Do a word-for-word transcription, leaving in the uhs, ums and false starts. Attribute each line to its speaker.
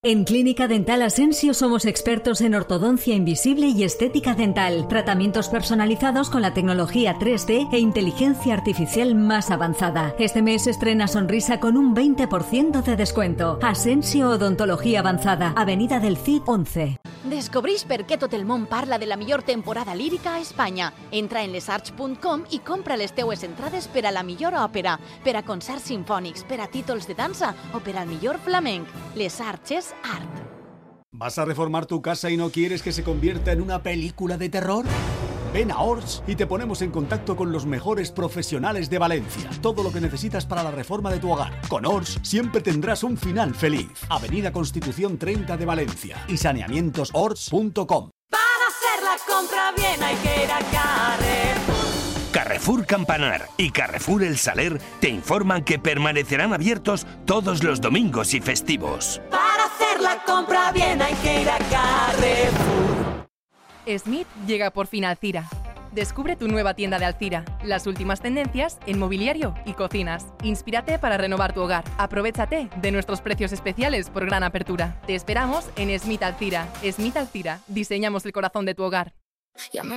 Speaker 1: En Clínica Dental Asensio somos expertos en ortodoncia invisible y estética dental. Tratamientos personalizados con la tecnología tres D e inteligencia artificial más avanzada. Este mes estrena Sonrisa con un veinte por ciento de descuento. Asensio Odontología Avanzada, Avenida del Cid once.
Speaker 2: Descobreix per què tot el món parla de la millor temporada lírica a Espanya. Entra en lesarts punt com i compra les teues entrades per a la millor òpera, per a concerts sinfònics, per a títols de dansa o per al millor flamenc. Les Arts és art.
Speaker 3: ¿Vas a reformar tu casa y no quieres que se convierta en una película de terror? Ven a Ors y te ponemos en contacto con los mejores profesionales de Valencia. Todo lo que necesitas para la reforma de tu hogar. Con Ors siempre tendrás un final feliz. Avenida Constitución treinta de Valencia y saneamientos ors punto com.
Speaker 4: Para hacer la compra bien hay que ir a Carrefour.
Speaker 5: Carrefour Campanar y Carrefour El Saler te informan que permanecerán abiertos todos los domingos y festivos.
Speaker 4: Para hacer la compra bien hay que ir a Carrefour.
Speaker 6: Smith llega por fin a Alcira. Descubre tu nueva tienda de Alcira, las últimas tendencias en mobiliario y cocinas. Inspírate para renovar tu hogar. Aprovéchate de nuestros precios especiales por gran apertura. Te esperamos en Smith Alcira. Smith Alcira, diseñamos el corazón de tu hogar.